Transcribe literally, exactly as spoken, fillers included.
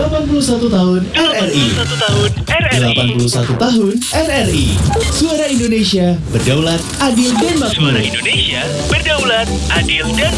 delapan puluh satu tahun R R I. delapan puluh satu tahun R R I. Suara Indonesia berdaulat, adil dan makmur. Suara Indonesia berdaulat, adil dan